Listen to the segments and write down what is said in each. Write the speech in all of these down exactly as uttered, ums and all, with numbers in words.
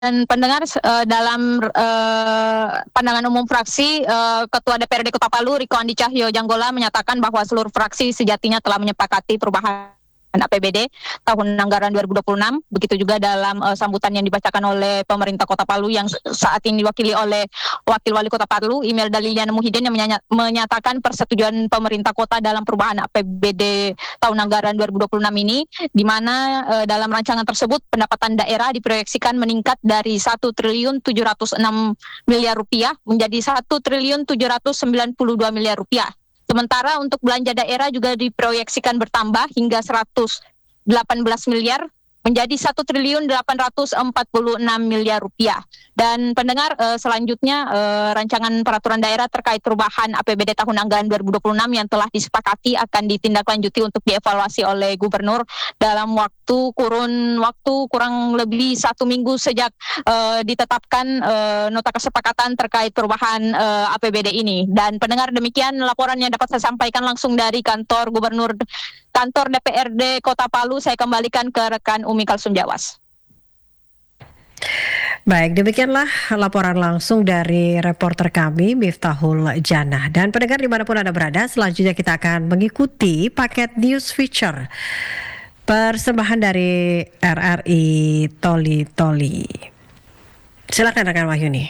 Dan pendengar, uh, dalam uh, pandangan umum fraksi, uh, Ketua D P R D Kota Palu, Riko Andi Cahyo Janggola, menyatakan bahwa seluruh fraksi sejatinya telah menyepakati perubahan A P B D tahun anggaran dua ribu dua puluh enam. Begitu juga dalam uh, sambutan yang dibacakan oleh pemerintah Kota Palu yang saat ini diwakili oleh Wakil Wali Kota Palu, Email Daliliana Muhyiddin, yang menyanya, menyatakan persetujuan pemerintah kota dalam perubahan A P B D tahun anggaran dua ribu dua puluh enam ini, di mana uh, dalam rancangan tersebut pendapatan daerah diproyeksikan meningkat dari satu triliun tujuh ratus enam miliar rupiah menjadi satu triliun tujuh ratus sembilan puluh dua miliar rupiah. Sementara untuk belanja daerah juga diproyeksikan bertambah hingga seratus delapan belas miliar menjadi satu triliun delapan ratus empat puluh enam miliar rupiah. Dan pendengar, eh, selanjutnya eh, rancangan peraturan daerah terkait perubahan A P B D tahun anggaran dua ribu dua puluh enam yang telah disepakati akan ditindaklanjuti untuk dievaluasi oleh Gubernur dalam waktu kurun waktu kurang lebih satu minggu sejak eh, ditetapkan eh, nota kesepakatan terkait perubahan eh, A P B D ini. Dan pendengar, demikian laporan yang dapat saya sampaikan langsung dari kantor Gubernur Kantor D P R D Kota Palu. Saya kembalikan ke rekan Umi Kalsum Jawas. Baik, demikianlah laporan langsung dari reporter kami Miftahul Janah. Dan pendengar dimanapun Anda berada, selanjutnya kita akan mengikuti paket news feature persembahan dari R R I Toli Toli. Silakan rekan Wahyuni.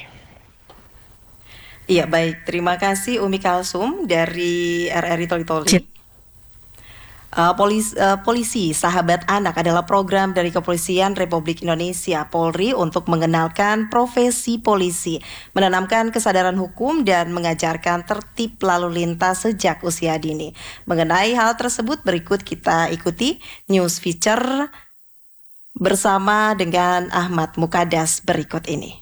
Iya, baik, terima kasih Umi Kalsum dari R R I Toli Toli. Uh, polisi, uh, polisi Sahabat Anak adalah program dari Kepolisian Republik Indonesia Polri untuk mengenalkan profesi polisi, menanamkan kesadaran hukum dan mengajarkan tertib lalu lintas sejak usia dini. Mengenai hal tersebut, berikut kita ikuti news feature bersama dengan Ahmad Mukadas berikut ini.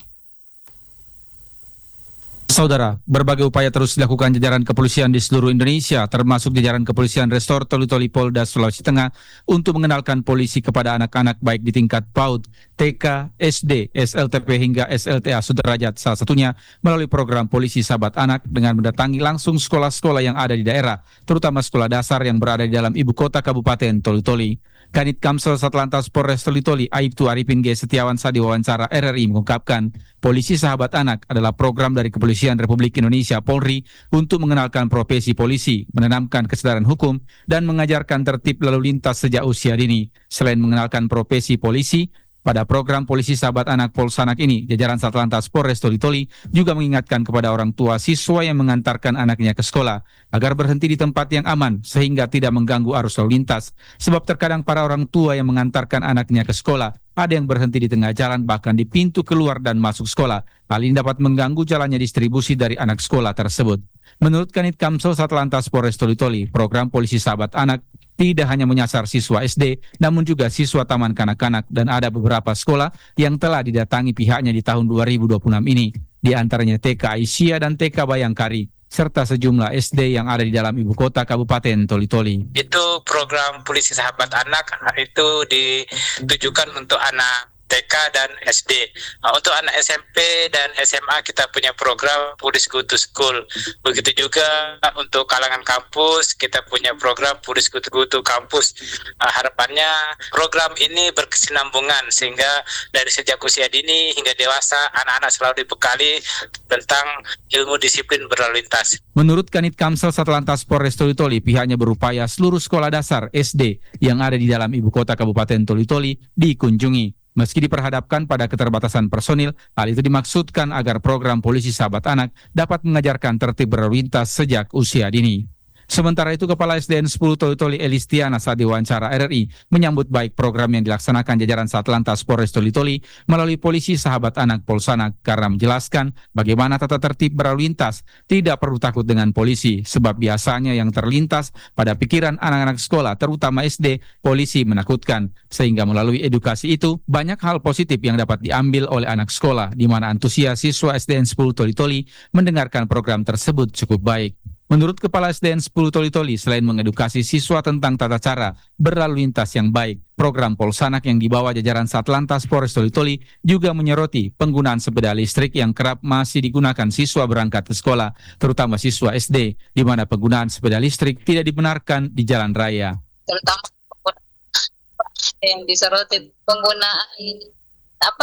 Saudara, berbagai upaya terus dilakukan jajaran kepolisian di seluruh Indonesia, termasuk jajaran kepolisian Resor Toli Toli Polda Sulawesi Tengah, untuk mengenalkan polisi kepada anak-anak baik di tingkat PAUD, T K, S D, S L T P hingga S L T A suderajat, salah satunya melalui program Polisi Sahabat Anak dengan mendatangi langsung sekolah-sekolah yang ada di daerah, terutama sekolah dasar yang berada di dalam ibu kota Kabupaten Toli Toli. Kanit Kamsel Satlantas Polres Toli Toli, Aibtu Arifin G. Setiawan Sadi wawancara R R I mengungkapkan, Polisi Sahabat Anak adalah program dari Kepolisian Republik Indonesia Polri untuk mengenalkan profesi polisi, menanamkan kesadaran hukum, dan mengajarkan tertib lalu lintas sejak usia dini. Selain mengenalkan profesi polisi, pada program Polisi Sahabat Anak Polsanak ini, jajaran Satlantas Polres Toli Toli juga mengingatkan kepada orang tua siswa yang mengantarkan anaknya ke sekolah agar berhenti di tempat yang aman sehingga tidak mengganggu arus lalu lintas. Sebab terkadang para orang tua yang mengantarkan anaknya ke sekolah ada yang berhenti di tengah jalan, bahkan di pintu keluar dan masuk sekolah. Hal ini dapat mengganggu jalannya distribusi dari anak sekolah tersebut. Menurut Kanit Kamsel Satlantas Polres Toli Toli, program Polisi Sahabat Anak tidak hanya menyasar siswa S D, namun juga siswa taman kanak-kanak, dan ada beberapa sekolah yang telah didatangi pihaknya di tahun dua ribu dua puluh enam ini, di antaranya T K Aisyah dan T K Bayangkari, serta sejumlah S D yang ada di dalam ibu kota Kabupaten Toli Toli. Itu program Polisi Sahabat Anak itu ditujukan untuk anak T K dan S D. Nah, untuk anak S M P dan S M A kita punya program Police Go to School. Begitu juga untuk kalangan kampus kita punya program Police Go to, Go to Campus. Nah, harapannya program ini berkesinambungan sehingga dari sejak usia dini hingga dewasa anak-anak selalu dibekali tentang ilmu disiplin berlalu lintas. Menurut Kanit Kamsel Satlantas Polres Toli Toli, pihaknya berupaya seluruh sekolah dasar S D yang ada di dalam ibu kota Kabupaten Toli Toli dikunjungi. Meski diperhadapkan pada keterbatasan personil, hal itu dimaksudkan agar program Polisi Sahabat Anak dapat mengajarkan tertib berlalu lintas sejak usia dini. Sementara itu, Kepala S D N sepuluh Toli Toli Elistiana saat diwawancara R R I menyambut baik program yang dilaksanakan jajaran Satlantas Polres Toli Toli melalui Polisi Sahabat Anak Polsanak, karena menjelaskan bagaimana tata tertib berlalu lintas. Tidak perlu takut dengan polisi, sebab biasanya yang terlintas pada pikiran anak-anak sekolah, terutama S D, polisi menakutkan. Sehingga melalui edukasi itu, banyak hal positif yang dapat diambil oleh anak sekolah, di mana antusias siswa S D N sepuluh Toli Toli mendengarkan program tersebut cukup baik. Menurut Kepala S D N sepuluh Toli Toli, selain mengedukasi siswa tentang tata cara berlalu lintas yang baik, program Polsanak yang dibawa jajaran Satlantas Polres Toli Toli juga menyoroti penggunaan sepeda listrik yang kerap masih digunakan siswa berangkat ke sekolah, terutama siswa S D, di mana penggunaan sepeda listrik tidak dibenarkan di jalan raya. Terutama yang disoroti penggunaan apa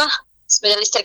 sepeda listrik